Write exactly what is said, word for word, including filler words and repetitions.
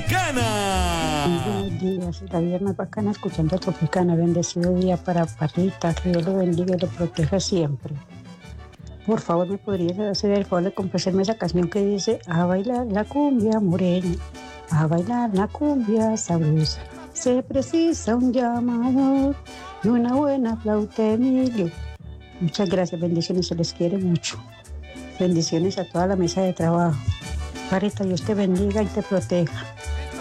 Tropicana. Buenos días, la vida más bacana escuchando Tropicana. Bendecido día para Parrita, que Dios lo bendiga y lo proteja siempre. Por favor, ¿me podrías hacer el favor de complacerme esa canción que dice a bailar la cumbia morena, a bailar la cumbia sabrosa? Se precisa un llamador y una buena flauta, Emilio. Muchas gracias, bendiciones, se les quiere mucho. Bendiciones a toda la mesa de trabajo. Parrita, Dios te bendiga y te proteja.